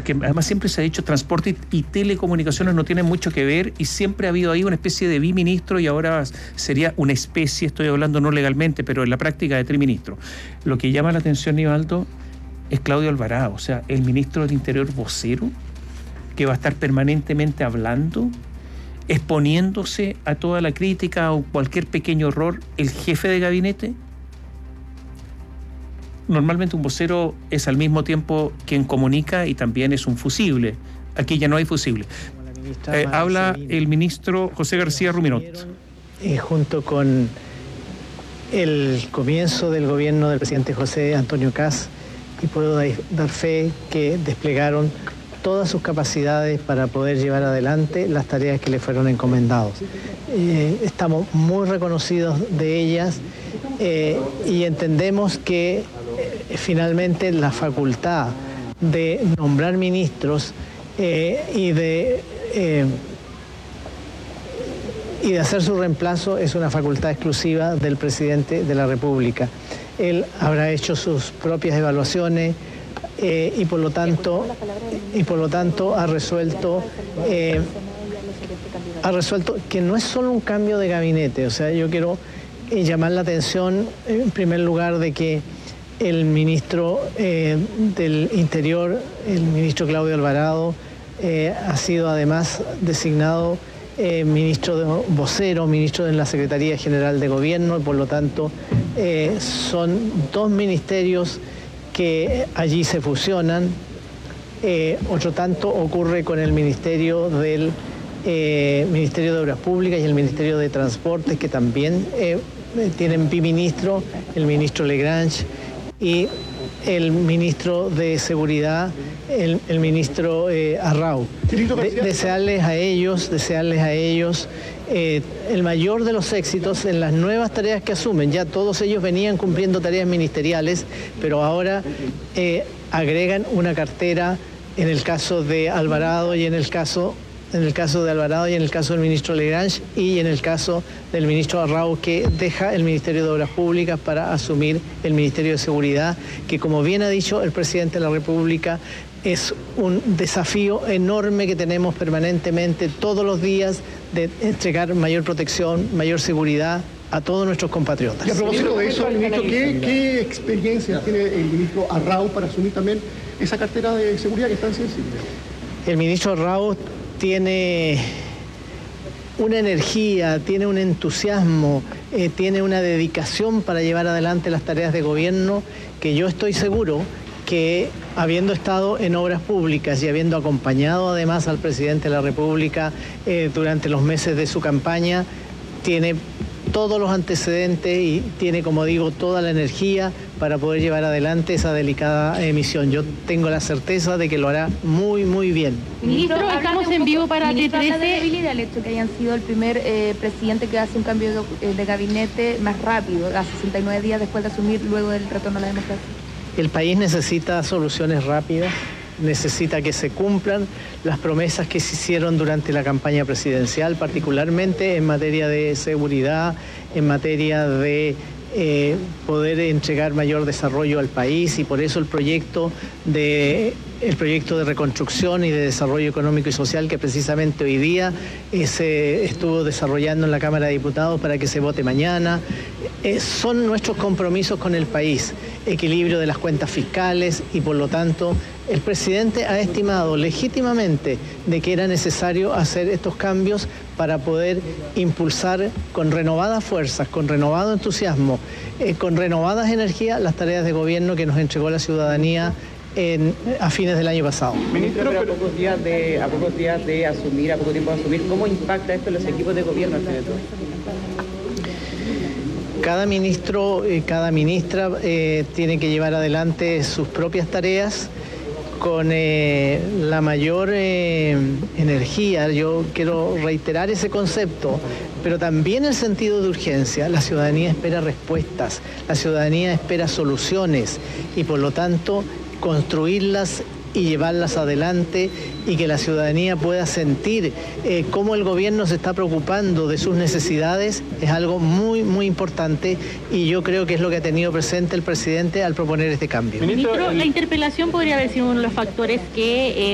porque además siempre se ha dicho transporte y telecomunicaciones no tienen mucho que ver y siempre ha habido ahí una especie de biministro y ahora sería una especie, estoy hablando no legalmente, pero en la práctica de triministro. Lo que llama la atención, Nivaldo, es Claudio Alvarado, o sea, el ministro del Interior vocero, que va a estar permanentemente hablando, exponiéndose a toda la crítica o cualquier pequeño error, el jefe de gabinete. Normalmente un vocero es al mismo tiempo quien comunica y también es un fusible. Aquí ya no hay fusible. Habla el ministro José García Ruminot. Junto con el comienzo del gobierno del presidente José Antonio Kast, y puedo dar fe que desplegaron todas sus capacidades para poder llevar adelante las tareas que le fueron encomendadas. Estamos muy reconocidos de ellas y entendemos que finalmente la facultad de nombrar ministros y de hacer su reemplazo es una facultad exclusiva del presidente de la República. Él habrá hecho sus propias evaluaciones y por lo tanto ha resuelto que no es solo un cambio de gabinete. O sea, yo quiero llamar la atención en primer lugar de que el ministro del Interior, el ministro Claudio Alvarado, ha sido además designado ministro vocero, ministro de la Secretaría General de Gobierno, y por lo tanto son dos ministerios que allí se fusionan. Otro tanto ocurre con el Ministerio de Obras Públicas y el Ministerio de Transportes, que también tienen biministro, el ministro Legrange, y el ministro de Seguridad, el ministro Arrau. Desearles a ellos el mayor de los éxitos en las nuevas tareas que asumen. Ya todos ellos venían cumpliendo tareas ministeriales, pero ahora agregan una cartera en el caso de Alvarado y en el caso del ministro Legrange y en el caso del ministro Arrau, que deja el Ministerio de Obras Públicas para asumir el Ministerio de Seguridad, que, como bien ha dicho el presidente de la República, es un desafío enorme que tenemos permanentemente todos los días de entregar mayor protección, mayor seguridad a todos nuestros compatriotas. Y a propósito de eso, ministro, ¿qué experiencia tiene el ministro Arrau para asumir también esa cartera de seguridad que es tan sensible? El ministro Arrau tiene una energía, tiene un entusiasmo, tiene una dedicación para llevar adelante las tareas de gobierno, que yo estoy seguro que, habiendo estado en obras públicas y habiendo acompañado además al presidente de la República durante los meses de su campaña, tiene todos los antecedentes y tiene, como digo, toda la energía para poder llevar adelante esa delicada misión. Yo tengo la certeza de que lo hará muy, muy bien. Ministro, estamos en vivo para Ministro, T13. ¿habla de debilidad el hecho que hayan sido el primer presidente que hace un cambio de gabinete más rápido, a 69 días después de asumir, luego del retorno a la democracia? El país necesita soluciones rápidas, necesita que se cumplan las promesas que se hicieron durante la campaña presidencial, particularmente en materia de seguridad, en materia de poder entregar mayor desarrollo al país, y por eso el proyecto de reconstrucción y de desarrollo económico y social que precisamente hoy día se estuvo desarrollando en la Cámara de Diputados para que se vote mañana, son nuestros compromisos con el país, equilibrio de las cuentas fiscales, y por lo tanto el presidente ha estimado legítimamente de que era necesario hacer estos cambios para poder impulsar con renovadas fuerzas, con renovado entusiasmo, con renovadas energías las tareas de gobierno que nos entregó la ciudadanía a fines del año pasado. Ministro, pero a poco tiempo de asumir, ¿cómo impacta esto en los equipos de gobierno? Cada ministro y cada ministra tiene que llevar adelante sus propias tareas con la mayor energía. Yo quiero reiterar ese concepto, pero también el sentido de urgencia. La ciudadanía espera respuestas, la ciudadanía espera soluciones, y por lo tanto construirlas y llevarlas adelante, y que la ciudadanía pueda sentir cómo el gobierno se está preocupando de sus necesidades, es algo muy, muy importante, y yo creo que es lo que ha tenido presente el presidente al proponer este cambio. Ministro, la interpelación podría haber sido uno de los factores que